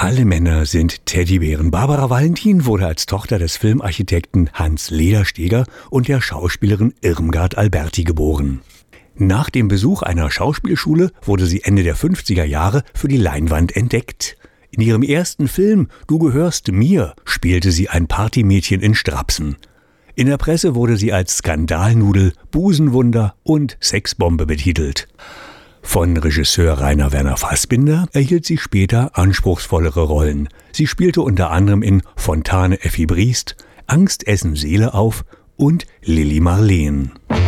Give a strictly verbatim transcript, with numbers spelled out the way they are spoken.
Alle Männer sind Teddybären. Barbara Valentin wurde als Tochter des Filmarchitekten Hans Ledersteger und der Schauspielerin Irmgard Alberti geboren. Nach dem Besuch einer Schauspielschule wurde sie Ende der fünfziger Jahre für die Leinwand entdeckt. In ihrem ersten Film »Du gehörst mir« spielte sie ein Partymädchen in Strapsen. In der Presse wurde sie als Skandalnudel, Busenwunder und Sexbombe betitelt. Von Regisseur Rainer Werner Fassbinder erhielt sie später anspruchsvollere Rollen. Sie spielte unter anderem in Fontane Effi Briest, Angst essen Seele auf und Lili Marleen.